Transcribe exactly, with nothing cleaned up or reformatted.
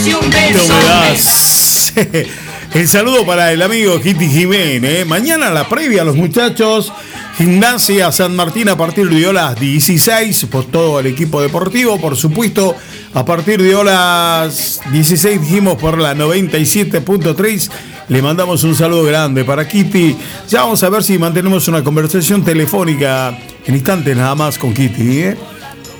No me das. El saludo para el amigo Kitty Jiménez. Mañana la previa a los muchachos. Gimnasia San Martín a partir de horas dieciséis. Por todo el equipo deportivo, por supuesto. A partir de horas dieciséis dijimos por la noventa y siete punto tres. Le mandamos un saludo grande para Kitty. Ya vamos a ver si mantenemos una conversación telefónica en instantes nada más con Kitty, ¿eh?